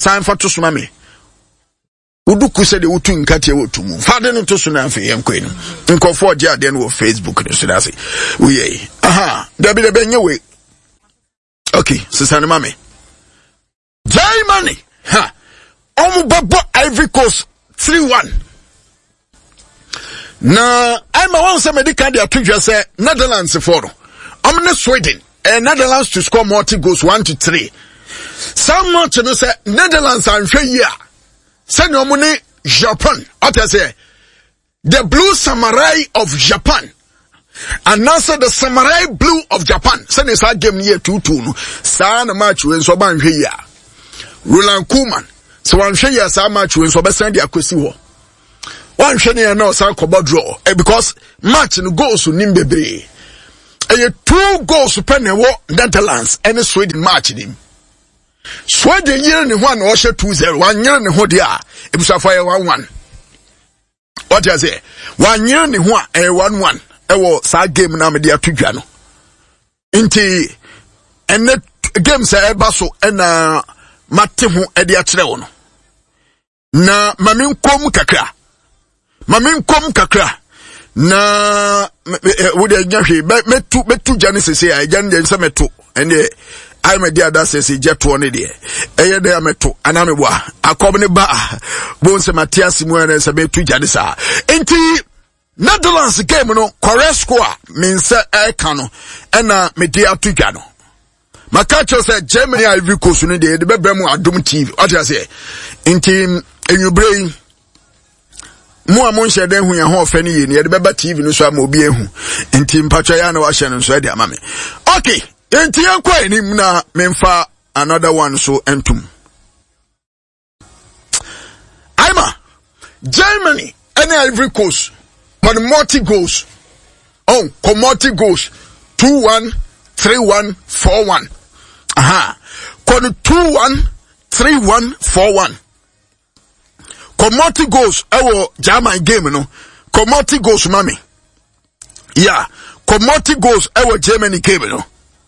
time for to sumami. Uduku said the utu nkati wotumu. Father no to suna fe yenkwenu. Nkofo je ade no Facebook no so that say. We aha, there be the benye we. Okay, sister no mame. Germany. Ha. Omu babo Ivory Coast 3-1. Na I'm one say medical dia twija say Netherlands for no. Sweden and Netherlands to score multi goals 1-3. Some much no say Netherlands and here. Say no money Japan. What I say? The blue samurai of Japan. And also the samurai blue of Japan. Say this game here 2-2 no. Sa na match when so ban here. Roland Koeman. So one share here sa match when so be send dia kwesi ho. One share here no sa kobo draw. Because match no goals nim bebre. And 2 goals per Netherlands and Sweden match him. Sweden year ni one or 2-0. 1 year ni ho dia. It was a fire 1-1. What you say? 1 year ni ho 1-1. Ewo sa game na me dia tudwa no. Inti ene game sa eba so na mate ho e dia kire wo no. Na mamin kom kakra. Na wo de nyahwe metu jane sese a jane de nse metu ene ai me dia da sese jeto ne de eye de metu ana me boa akob ne ba bo nse Matias mu ene nse metu jane sa enti Netherlands game no correct score means e kan no ena me dia tudwa no makacho say Germany Ivory Coast no de bebram adom TV what you say enti enyubrei mo amon shede hu ya ho fa ni ye ne de beba TV no so am obi ehu enti mpacho ya na wa hye no so de ama me okay enti yankwa enim na memfa another one so entum Aima Germany and Ivory Coast but multi goals multi goals 2-1 3-1 4-1 aha kon 2-1 3-1 4-1 Multi goals, our German game, no. Multi goals, mommy. Yeah. Multi goals, our Germany game, no.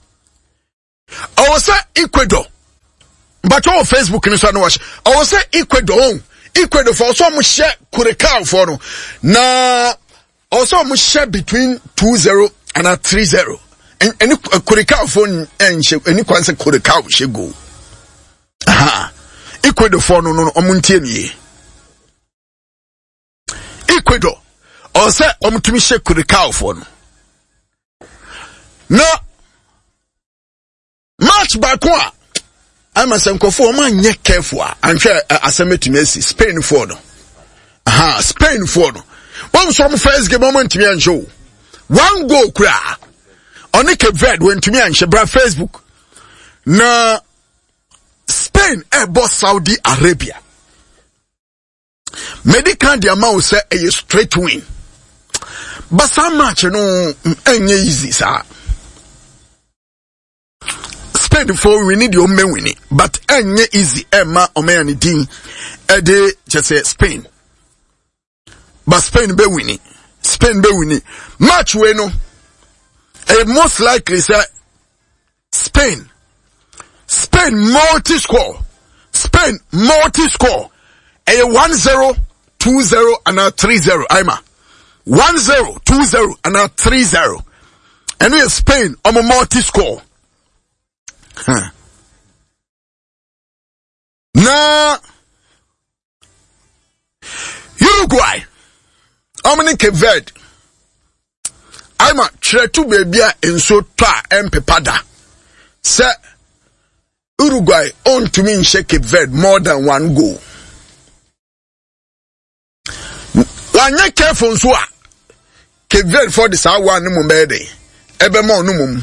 I was say Ecuador. But on Facebook, no, I was say Ecuador. Ecuador for some share Curacao for no. Na also much share between 2-0 and 3-0. And any Curacao for and any kwanse Curacao she go. Aha. Ecuador for no omuntieni. Ecuador or say omutumi she Curacao for no. No match back one. I'm a for man ye careful. I'm sure aseme to Messi Spain for no. Aha, Spain for no. One some first game moment to me and show. 1 goal kra. On Cape Verde went to me and Shebra Facebook. Na Spain boss Saudi Arabia. Medical the amount say a straight win. But some match no easy sir. Spain for we need your men winning, but easy Emma or man team de just say Spain. But Spain be winning. Match we no. Most likely say Spain multi-score. A 1-0, 2-0, and a 3-0. Ima 1-0, 2-0, and a 3-0. And we have Spain on a multi-score. Now, Uruguay. How many Cape Verde? Ima try to be in so ta empepada. Say Uruguay on to me in Cape Verde more than 1 goal. Wanye careful so Cape Verde for this hour no mbede ebe mo no mum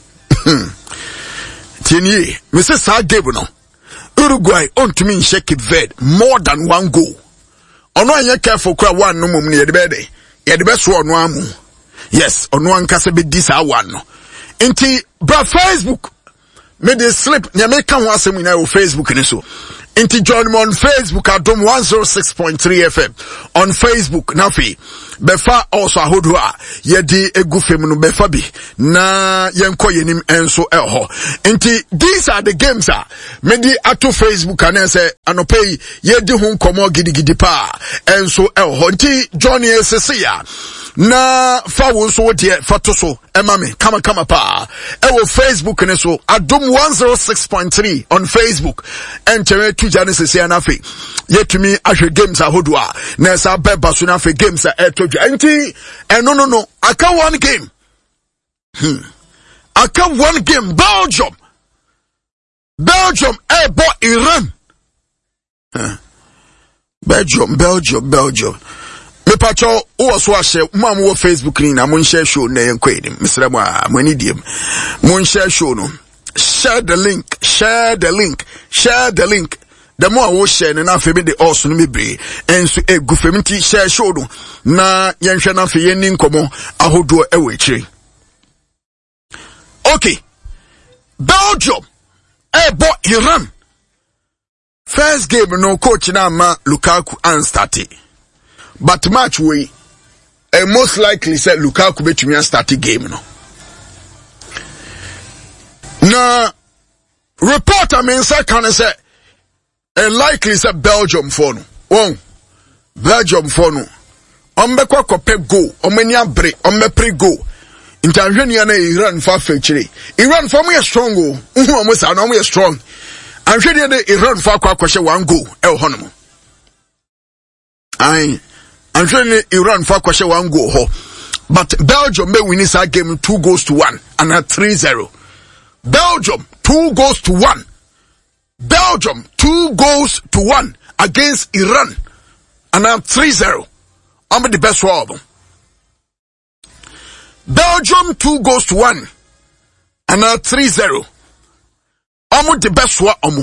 tieni Mrs. Sagebo no Uruguay on to me in Cape Verde more than 1 goal ono anye careful kwa 1 no mum ne yedebede so ono amu yes ono ankase be this hour no enti bra Facebook me dey slip nya me ka ho asem na o Facebook ni so Inti join me on Facebook Adom 106.3 FM on Facebook nafi befa also ahodwa yedi egu fem no befa bi na yenko yenim enso eho. Inti these are the games medi ato Facebook and say anopei yedi hu nkomo gidigidi pa enso eho. Inti join yesese ya na fa wo so de fato so emame kama pa ewo Facebook ne so Adom 106.3 on Facebook enter to Genesis anafe yetumi ahwe games ahodwa na sa beba so na fe games etoja enti no aka one game aka one game Belgium ebo Iran Belgium me pacho wo so ahye mam wo Facebook ni na mon share show na yenkwedim misra mo amani diem mon share show no share the link the more wo share na afi be the also no mebre enso egu femti share show no na yenhwe na afi yenin komo ahodo ewe chire. Okay, Belgium ebo Iran first game no coach na ma Lukaku and started. But match we most likely say Lukaku betumi start the game no. Na reporter me say can say likely say Belgium for no. Belgium for no. Ombekwa kope go, omeni abre, pre go. Intervene na Iran fa fechire. Iran for me strong go. Omo say na we strong. Anhwe de Iran fa kwa kwahye one go e ho no. I'm sure Iran for kwashe one go ho. But Belgium may win this game 2-1 and at 3-0. Belgium 2-1. Belgium 2-1 against Iran and at 3-0. I'm the best one of them. Belgium 2-1 and at 3-0. I'm the best one of them.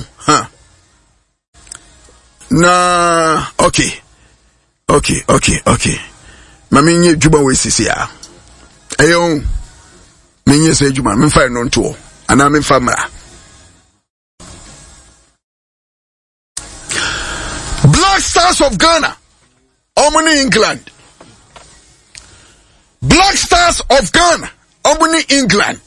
Nah, okay. Mami nye juba we sisi ya. Ayo, menye se juba, minfa non to. Ana minfa mra. Black Stars of Ghana. Omuni England. Black Stars of Ghana. Omuni England.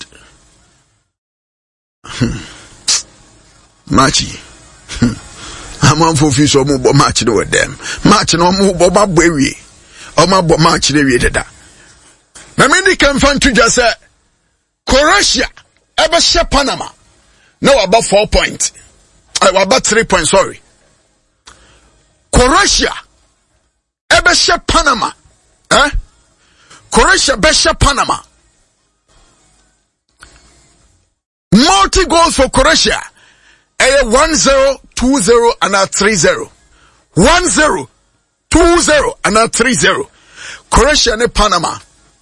Machi. I'm on for fish or more match with them. Match no more baby. Or my match the way that. Namini can find to just say Croatia ever share Panama. No, about 4 points. About 3 points, sorry. Croatia ever share Panama. Croatia be share Panama. Multi goals for Croatia. 1-0, 2-0 and a 3-0. 1-0, 2-0 and a 3-0. Croatia and Panama.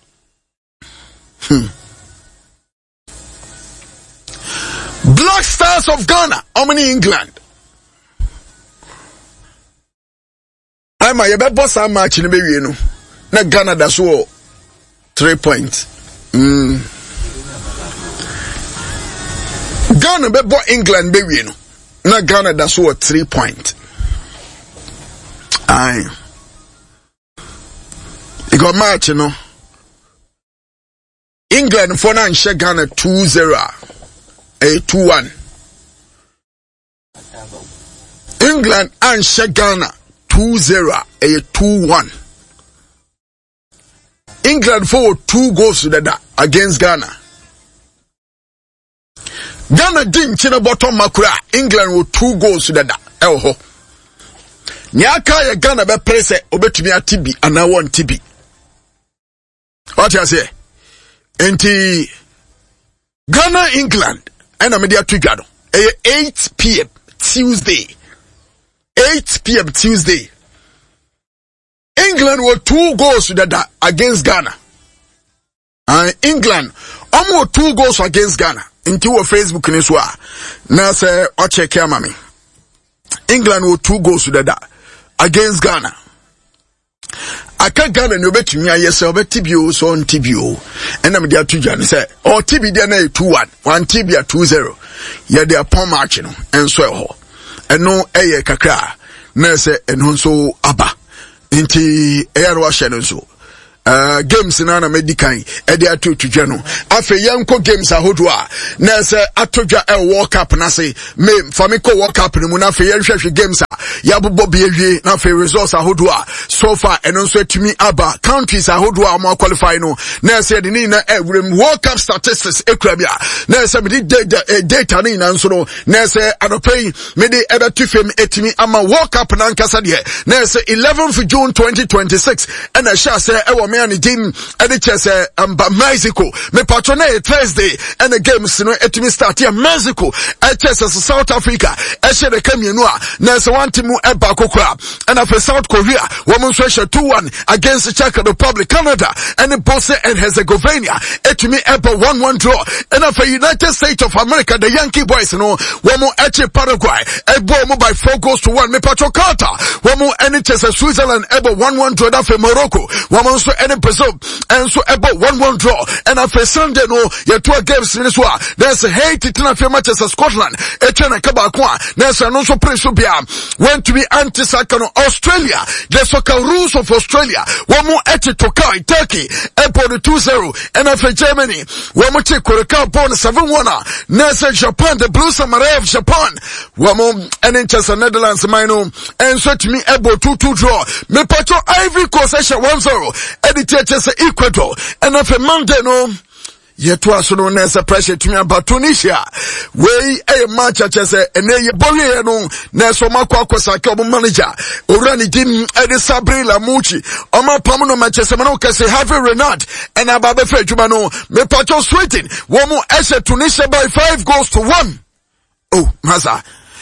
Black Stars of Ghana. How many England? I'm a boss match in the baby, you know. Na Ghana that's all 3 points. Ghana be bo England be we no. Na Ghana that's what 3 points. Aye. You got match, you know. England for now share Ghana 2-0. 2-1. England and share Ghana 2-0. 2-1. England for 2 goals to the against Ghana. Ghana didn't china bottom makura. England with 2 goals to the elho. Nyaka ya Ghana be press obetumi atibi and I want tibi. What you say? Enti Ghana England and a media together. 8 p.m. Tuesday. 8 p.m. Tuesday. England were 2 goals to the against Ghana. England almost 2 goals against Ghana. Into our Facebook niswa. Na say o check ya mami. England were 2 goals to the against Ghana. Aka Ghana no betumi ayese obetibio so on tibio. Ena me dia tuja ne say o tibi dia na 2-1, 1 tibia 2-0. Ye dia pon match no enso e ho. eno eye kakra na se eno nso aba nti eyaro ahye no nso games na medican ede atotudwa no afa yanko games ahodo a na se atodwa World Cup na se me famiko World Cup ni mu na afa yanhwehwe games a yabobo be awie na afa results ahodo a so far eno nso atumi aba countries ahodo a mo qualify no na se de ni na World Cup statistics ekura bia na se me data ni na nso no na se adopay me de ebe tufem etimi ama World Cup na nkasa de na se 11th June 2026 and a sha se and the team and the chess Mexico me patrona Thursday and the games no etimi start here Mexico chess South Africa share the kamienu na se want team eba kokora and for South Korea woman so 2-1 against the Czech Republic, Canada and Bosnia and Herzegovina etimi eba 1-1 draw and for United States of America the Yankee boys no woman Paraguay ebo by 4-1 me patro Qatar woman and chess Switzerland eba 1-1 draw for Morocco woman so and Brazil and so about 1-1 draw and after Sunday no your two games Minnesota there's Haiti tina for matches of Scotland Etienne Kabakwa there's an also Prince Obia went to be anti-Sakano Australia the soccer rules of Australia one more at Tokai Turkey airport 2-0 and after Germany one more check Korea born 7-1 Nasa Japan the Blue Samurai of Japan one more and in Netherlands Mino and so to me airport 2-2 draw me patro Ivory Coast 1-0 Chess Ecuador and after Monday no yet was no nessa pressure to me about Tunisia way a match chess and then you borrow no Nelson Makwa Saka manager Urani Dim Edi Sabrina Muchi Oma Pamuno Manchester Manoka say have a Renat and Ababe Fejumano me patro sweating one more essay Tunisia by 5-1 oh Maza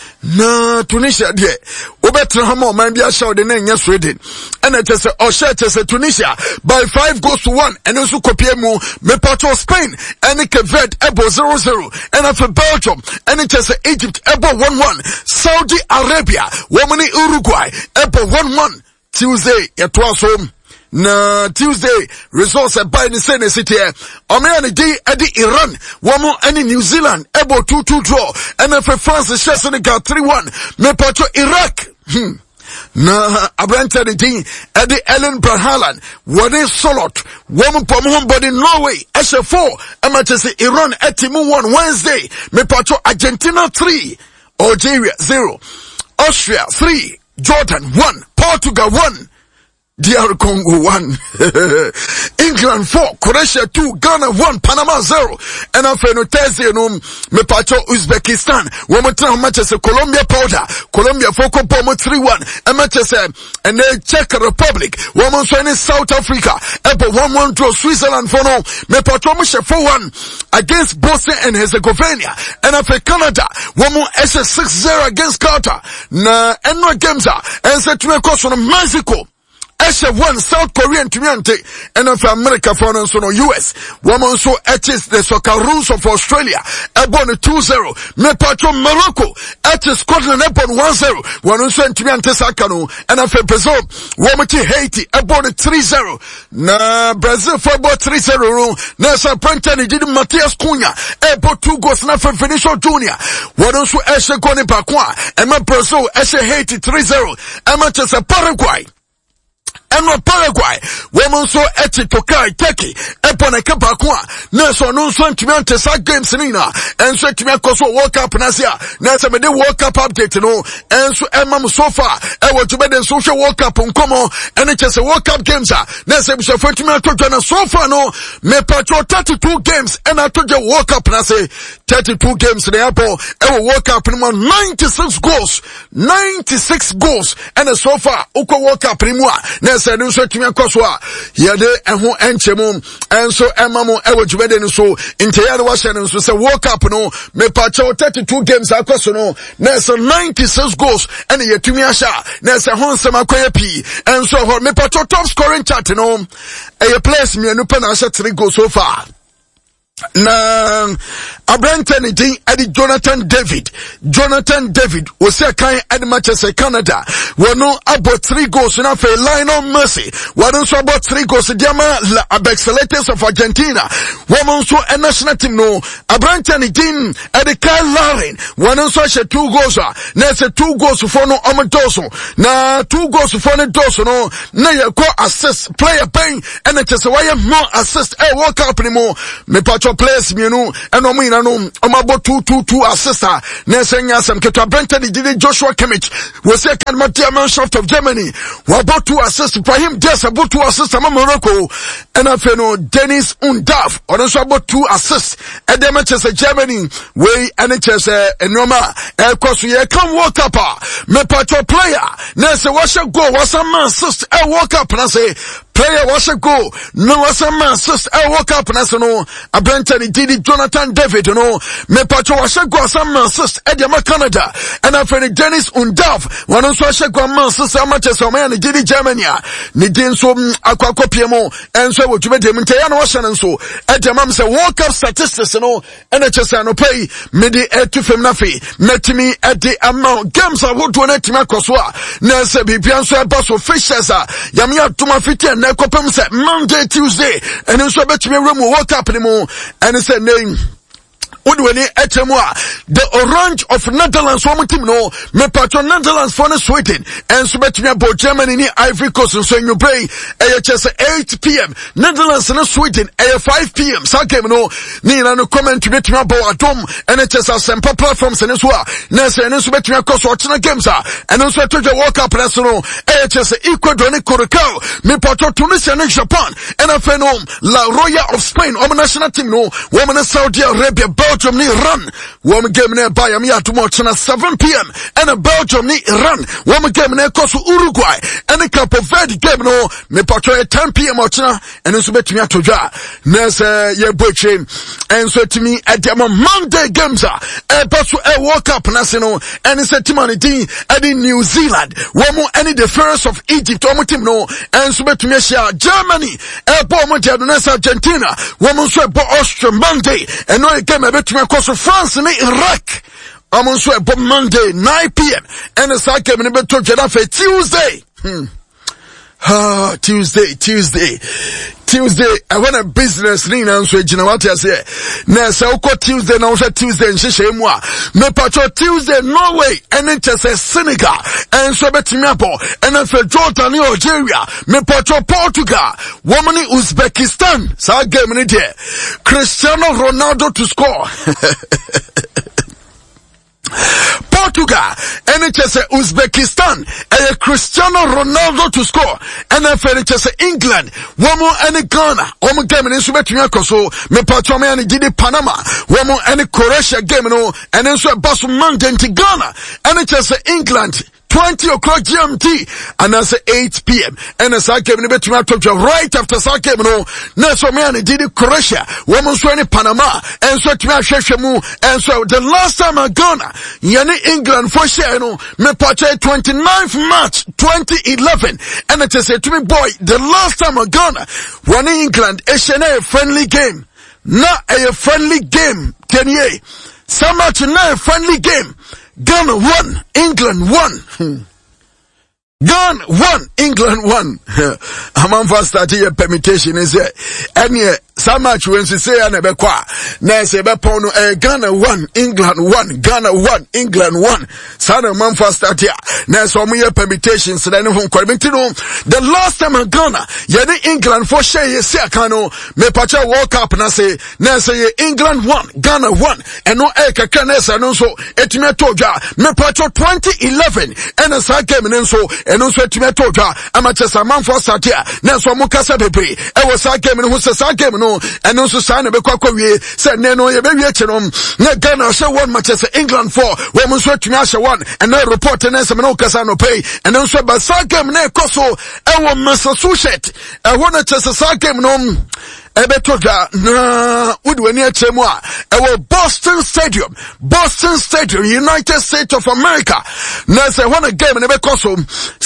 na Tunisia de obetra hama man bia show de na nya Sweden and it is o share Tunisia by 5-1 and also kopie mu me patro Spain and Cape Verde ebo 0-0 and after Belgium and it is Egypt ebo 1-1 Saudi Arabia womani Uruguay ebo 1-1 Tuesday it was home na Tuesday results by the same city Omani di edi Iran womo any New Zealand ebo 2-2 draw and for France Senegal 3-1 me patro Iraq na abrante de din edi Ellen Brahalan wone Solot womo pomo body Norway Ashe 4 Manchester Iran etimu 1 Wednesday me patro Argentina 3 Algeria 0 Austria 3 Jordan 1 Portugal 1 DR Congo 1, England 4, Croatia 2, Ghana 1, Panama 0, and after no Thursday no me pacho Uzbekistan, woman matches Colombia powder, Colombia Foko Pomo 3-1, and matches and then Czech Republic, woman so in South Africa, Apple 1-1 draw Switzerland for no, me pacho Musha 4-1 against Bosnia and Herzegovina, and after Canada, woman SS 6-0 against Qatar, na enno games and set to me across from Mexico. Esha 1 South Korean Tumiante and of America for no US. Woman so etches the soccer rules of Australia. Ebon 2-0. Me patro Morocco etches Scotland ebon 1-0. One so Tumiante Sakano and of Brazil. Woman to Haiti ebon 3-0. Na Brazil for about 3-0 room. Nessa Brentani did Matias Cunha ebon 2 goals na for Vinicius Junior. One so Esha Goni Bakwa and my Brazil Esha Haiti 3-0. And Manchester Paraguay. And no Paraguay, women so eti Tokai, Turkey, Epona Kabakwa, Nelson, no son to me on Tessa games Nina, and so to me across World Cup Nasia, Nasa me the World Cup update, no, and so Emma so far, I want to be the social World Cup on Como, and it's just a World Cup games, Nasa so for to me to so far, no, me patro 32 games, and I told you World Cup Nasa, 32 games in the Apple, I will World Cup in 96 goals, 96 goals, and so far, Uko World Cup in Nasa. And so to me akoswa yede eho enchemu enso emamo ewo jubede no so inteyare wa hye no so say World Cup no me pacha 32 games akoso no na so 96 goals and yetumi ahya na say honsem akoye pi enso ho me pacha top scoring chart no players me anu pa na ahya 3 goals so far na Abrante din Eddie Jonathan David was a kind at Manchester Canada. Wano about 3 goals na fe Lionel Messi. Wano so about 3 goals diama la Abexilators of Argentina. Wano so a national team no Abrante din Eddie Kyle Larin. Wano so she 2 goals na se 2 goals for no Amadoso. Na 2 goals for no Doso no na ye go assist player paying and it is why more assist World Cup ni mo me patcho players me no and omo no omabo 2 assister na senya sam keto Brentford did Joshua Kimmich was second Mannschaft of Germany about 2 assists for him just about 2 assists am Morocco and afeno Dennis Undav also about 2 assists at the Manchester Germany way NHS enoma course ye come World Cup me patcho player na say what go was a man assist World Cup na say player was a go no was a man assist World Cup na so no Brentford did Jonathan David no me patcho was a go some man assist at the Canada and after Dennis Undav one also was a go man assist Manchester man did Germany ni din so akwakọ piemo and so what you made him tell no was and so at the mam say World Cup statistics no NHS no pay me the to fem na fe metimi at the amount games I would do net ma koswa na say bibian so boss officials yam ya tuma fiti na kopem say Monday Tuesday and so betimi room World Cup ni mo and say name the Orange of Netherlands one team no me patron Netherlands for Sweden and so bet me about Germany ni Ivory Coast so you play AHS 8 p.m. Netherlands and Sweden 5 p.m. so game no ni na no comment to bet me about Atom NHS some platforms and so na say no so bet me across watching games and also to the World Cup national AHS Ecuador ni Curacao me patron Tunisia and Japan and a phenom La Roya of Spain our national team no women Saudi Arabia Belgium ni Iran. Woman game ne by me at tomorrow 7 p.m. and a Belgium ni Iran. Woman game ne kosu Uruguay and a Cape Verde game no me patro 10 p.m. ochina and so bet me atoja. Nes ye boche and so to me at the Monday games pasu World Cup national and it's a team on the team at New Zealand. Woman any the first of Egypt woman team no and so bet me share Germany Monday Argentina. Woman so Austria Monday and no game to me across France and Iraq. I'm on so about Monday 9 p.m. and the second game to Jeddah Tuesday. Tuesday, I want a business ring and so you know what I say. Na say Tuesday na Tuesday in Shishemwa. Me patro Tuesday Norway and it is Senegal and so betimi apo and for Jordan Algeria. Me patro Portugal. Woman Uzbekistan. Sa game ni there. Cristiano Ronaldo to score. Portugal, NHS Uzbekistan, and Cristiano Ronaldo to score, and NHS England, Womo and Ghana, Womo game in Subetria Koso, me Patrome and Gidi Panama, Womo and Croatia game no, and then so Basu Mountain to Ghana, NHS England. 20 o'clock GMT and that's 8 p.m. And as I came in between right after Sake no so me and did Croatia woman so any Panama and so to me and so the last time I gonna yani England for share no me patch 29th March 2011 and it is to me boy the last time I gonna when England is a friendly game not a friendly game 10 years so much now a friendly game Ghana 1, England 1. Ghana 1, England 1. I'm first starting a permutation is any so much when she say an ebekwa. Na se bepono Ghana 1, England 1, Ghana 1, England 1. Sana man first start here. Na so me permutations then from the last time Ghana, yet England for share ye say kano me pacha World Cup na say England 1, Ghana 1 and no Kanesa no so etime toja me pacha 2011 and as I came in so and also etime toja amacha man first start here. Na so mo kasa bebre e was I came in who say I came no and also sign be kwa wie say no ye be wie chenom na Ghana say one Manchester England 4 we mo so tumi ashe 1 and na report na say no kasa no pay and also ba sa game na koso e wo Massachusetts e wo na chese sa game no ebetoga na udweni echemwa ewo Boston Stadium, United States of America. Na se one game ebe koso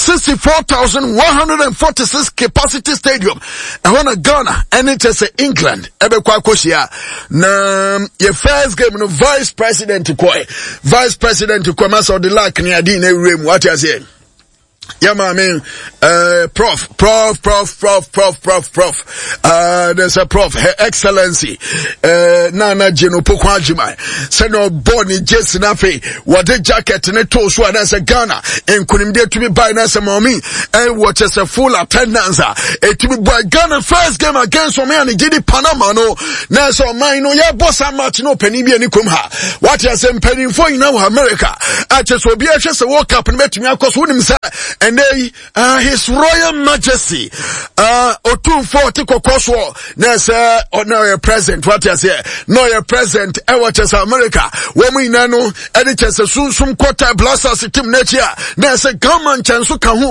64,146 capacity stadium. E one Ghana and it is England ebe kwa koshia. Na ye first game no Vice President kwa masa de la kni adi na rem what you say. Yeah, I mean, Prof. There's a Prof. Her Excellency, Nana Jeno Pokwajima. Seno Bonnie Jason Afe, what the jacket and a toe sword as a Ghana, and couldn't dare to be by Nasa Mommy, and what is a full attendance, to be by Ghana first game against me and Gidi Panama, no, Nasa Mino, ya boss, I'm much no penny be any kumha. What you say, penny for in our America? I just will be just a walk up and met me, of course, wouldn't say. And they, His Royal Majesty, Otumfo Tiko Koswo, Nessa, or now your president, what you say, no your president, Ewatches America, Womi Nano, editors, Sum Quarter Blasters, Tim Netia, Nessa, Gamanche, Sukahu,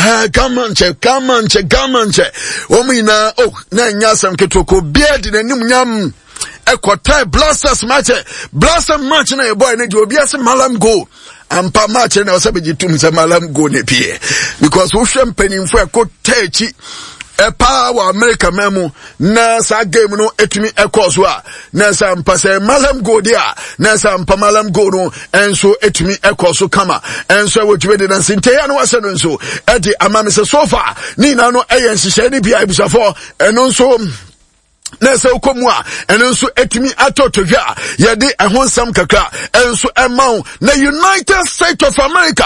Gamanche, Womi na, oh, Nanyasam Kitoko, beard in a Nyam, Equatai Blasters match, Blaster match, na your boy, and you will be as a Malam go. Ampa match na osabeji tum se malam go ne pie because wo hwem panimfo ekotachi epa wa America memu na sa game no etumi ekoso a na sa ampa se malam go dia na sa ampa malam go no enso etumi ekoso kama enso wotwe de na sinte ya no wase no enso e de amame se so far ni na no eyen hihye ni bia ibusafo eno nso Nese ukomwa enso etimi atotodwa yede ehonsam kakra enso emau na United States of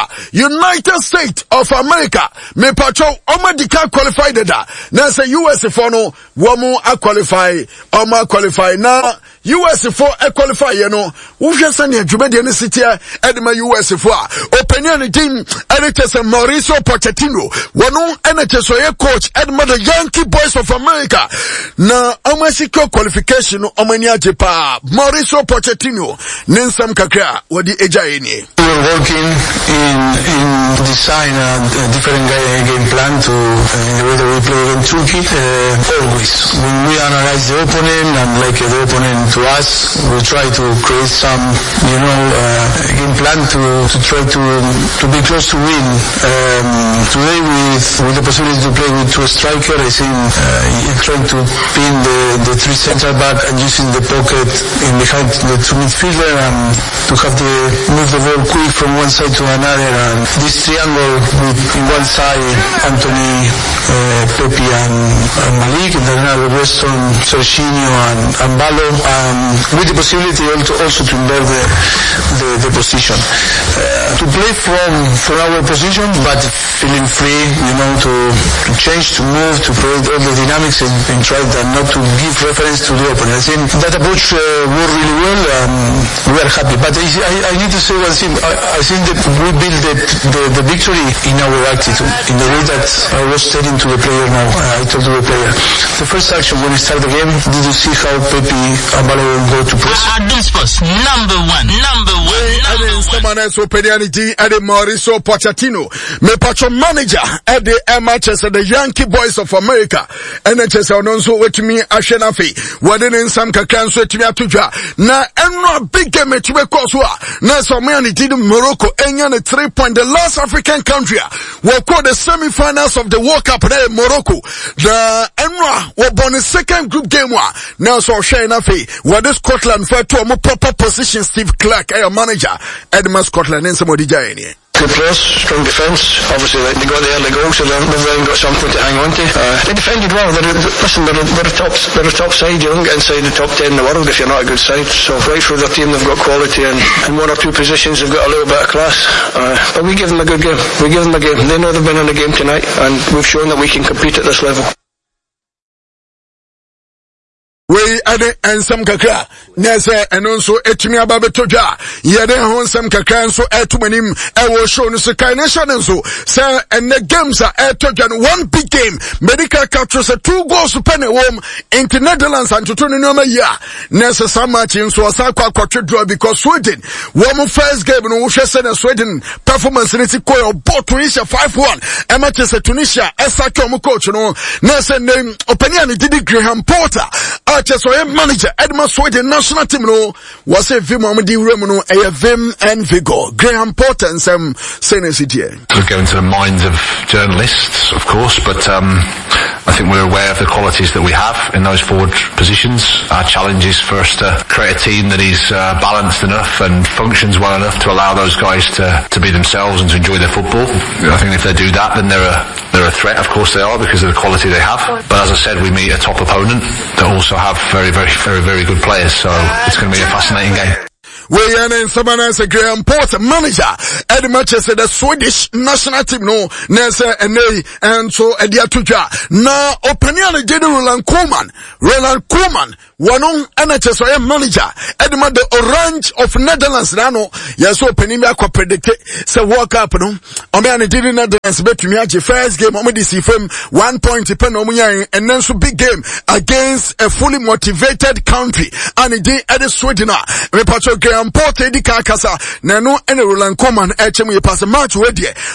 America me pacho omadika qualified da nese US for no womu qualify na US for qualify you know wohwe sane adwumade ne sitia edema US for opinion team editors Mauricio Pochettino wono NHS oye coach edema the Yankee Boys of America na Mexico qualification omani ajepa Mauricio Pochettino ninsam kakra wadi eja eni. We were working in design a different game plan to the way that we play in Turkey. Always when we analyze the opponent and like the opponent to us, we try to create some game plan to try to be close to win. Today with the possibility to play with two strikers, I think trying to pin the three central back and using the pocket in behind the two midfielder and to have to move the ball quick from one side to another, and this triangle with in one side Anthony, Pepe and Malik, and then another Weston, Serginho and Balo, with the possibility also to invert the position. To play from our position but feeling free, to change, to move, to create all the dynamics and try not to give reference to the opponent. I think that approach worked really well and we are happy. But I need to say one thing. I think that we built the victory in our attitude, in the way that I was telling to the player now. I told to the player, the first action when we start the game, did you see how Pepe and Balo go to press? Number one. Mauricio Pochettino, me patron manager at the Manchester, the Yankee Boys of America, NHS ononso wetumi ahwenafe wadene nsam kakran so etumi atodwa na enno big game etumi koswa na so me did Morocco enya ne 3 point the last African country will call the semi-finals of the World Cup there in Morocco. The enno will born the second group game wa now so share nafe wade Scotland for to mo proper position. Steve Clark air manager Edmund Scotland and somebody jani. Good players, strong defence. Obviously, they got the early goal, so they've then got something to hang on to. They defended well. They're a top side. You don't get inside the top 10 in the world if you're not a good side. So right through their team, they've got quality, and in one or two positions, they've got a little bit of class. But we give them a good game. We give them a game. They know they've been in the game tonight, and we've shown that we can compete at this level. we ade ensem kakra nese eno nso etumi aba betodwa yede ho ensem kakra nso etumanim ewo show no so kai nation nso say ene games are etodwa no one big game medical capture say 2 goals pen home into Netherlands and to no year nese some match nso osakwa kwatwe draw because Sweden one first game no wo hwese na Sweden performance ni ti koyo bot Tunisia 5-1 e match say Tunisia esake omo coach no nese name opinion did Graham Potter so manager Edmund Sweden national team no was a Vim Amadi Remuno a Vim and Vigor Graham Potter and some senators here. Could go into the minds of journalists, of course, but I think we're aware of the qualities that we have in those forward positions. Our challenge is for us to create a team that is balanced enough and functions well enough to allow those guys to be themselves and to enjoy their football. I think if they do that, then they're a threat. Of course they are, because of the quality they have. But as I said, we meet a top opponent that also have very, very, very, very good players. So it's going to be a fascinating game. We are in someone as a Graham Potter manager at the Manchester the Swedish national team no Nessa and so at the Atuja now opinion general Roland Koeman one on NHS manager at the Orange of Netherlands nano yes opening me predict say walk up no Omeani did Netherlands bet me at the first game Omedi see from 1 point depend on and then so big game against a fully motivated country and it did at the Sweden me patcho Potter di kakasa na no ene Roland Koeman echem ye pass match we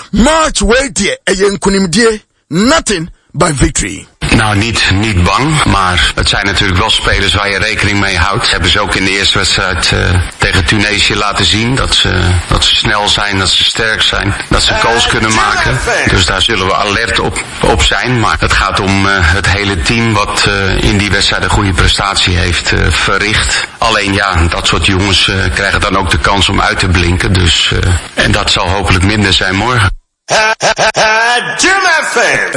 die nkunimdie nothing by victory. Nou, niet bang, maar het zijn natuurlijk wel spelers waar je rekening mee houdt. Hebben ze ook in de eerste wedstrijd tegen Tunesië laten zien dat ze snel zijn, dat ze sterk zijn, dat ze goals kunnen maken. Dus daar zullen we alert op zijn. Maar het gaat om het hele team wat in die wedstrijd een goede prestatie heeft verricht. Alleen ja, dat soort jongens krijgen dan ook de kans om uit te blinken. Dus, en dat zal hopelijk minder zijn morgen. Jim FM.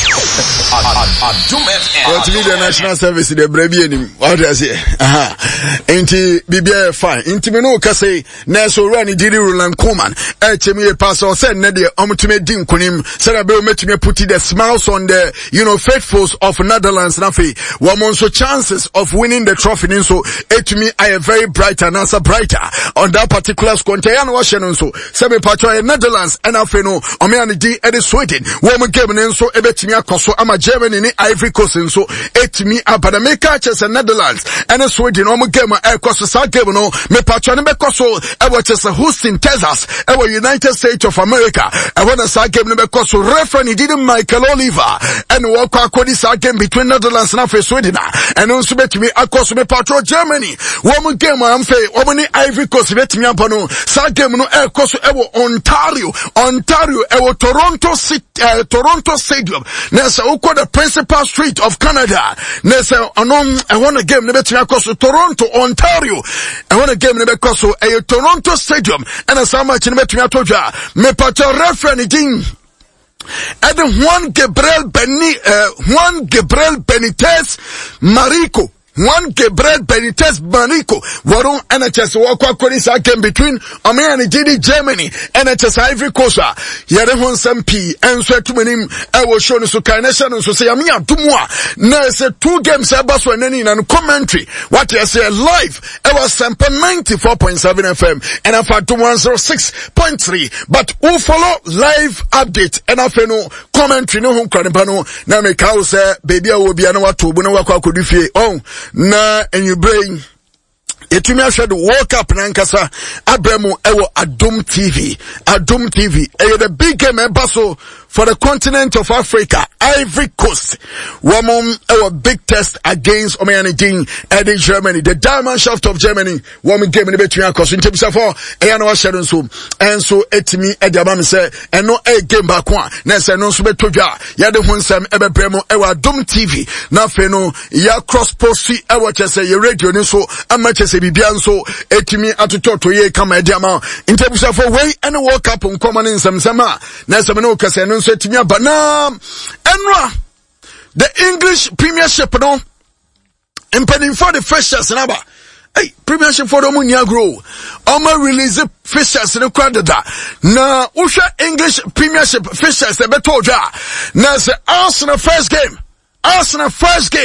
What to be the national service in the Brebian? What does it? Inti BBA fine. Inti me no kase na so rani didi Roland Koeman. Chemi pass or send na de omutume din kunim. Say be metumi put the smiles on the faithfuls of Netherlands na fe. One so chances of winning the trophy so etumi I very bright and answer brighter on that particular score. Tayano wa shenon so. Say me patwa Netherlands and afe no Omeani di edi Sweden. Woman game nso ebetimi akoso ama Germany ni Ivory Coast nso etimi abadameka chese Netherlands and Sweden omo game akoso sa game no me patwa ne bekoso ewo chese Houston Texas ewo United States of America ewo na sa game ne bekoso referee did Michael Oliver and walk akodi sa game between Netherlands and Sweden and nso betimi akoso me patwa Germany woman game amfe omo ni Ivory Coast betimi abano sa game no akoso ewo Ontario ewo Toronto Stadium. Nessa uko the principal street of Canada. Nessa I want a game nebe across Toronto, Ontario. I want a game nebe across a Toronto Stadium. And as how much nebe toja me pato referee ding. And Juan Gabriel Benitez Marico. Juan Gabriel Benitez Manico, Warun NHS Walker Kodisa game between Omeani Didi Germany, NHS Ivory Coast, Yarehon Sampi, and Swetumanim, I was shown to Kaination and so say Amia Tumwa. Now say 2 games Abbas and any and commentary. What you say live, I was sample 94.7 FM and I found 106.3. But who follow live update and I no commentary no home cranipano, na me cause baby I will be another to Bunawaka could you oh. Na and you bring etumi ahwe the World Cup nankasa abremu ewo Adom TV the big game ebaso for the continent of Africa, Ivory Coast. Woman ewo big test against Omeani Ding Eddie Germany, the Diamond Shaft of Germany. Woman game in between akos ntemi safo eyano wa shedon so enso etimi ediama say eno game back one na say no so betodwa ya de hunsam ebebremu ewo Adom TV na fe no ya cross post ewo chese ye radio ni so ama chese bibia nso etimi atototo ye kama ediama ntemi safo wey ene World Cup nkoma ne nsamsama na say no kase no so etimi abana enwa the English Premiership no impending for the freshers naba. Hey, Premiership for the Munya grow. Oma release fishers in the Canada. Na usha English Premiership fishers the betoja. Na se Arsenal first game.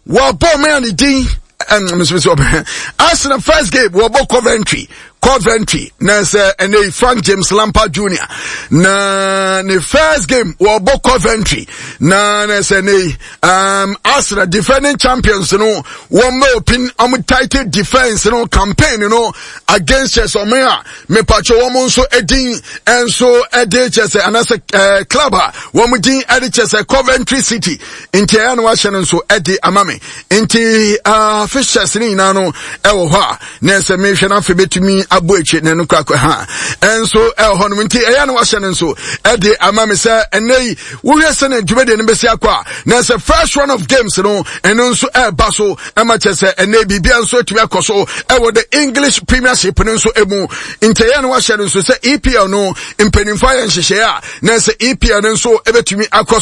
Wabo me and the D and Arsenal first game Wabo Coventry na say and Frank James Lampard Jr. na the first game Wabo Coventry na say Arsenal defending champions one more pin title defense campaign against Chelsea me pacho one so edin and so Chelsea and as a club one din Chelsea Coventry City inti anu washen so edi amame inti fishers ni nano ewo ha na say me hwe na fe betumi aboeche na no kwakwa ha enso ehon minti eya na wahye nso ede amame say enei wo hwese na dwumede ne besi akwa na say first round of games no eno nso eba so emachese enei bibia nso atumi akoso ewo the English Premiership nso emu inte eya na wahye nso say EPL no impenimfa ya nhyehyɛ a na say EPL nso ebetumi akoso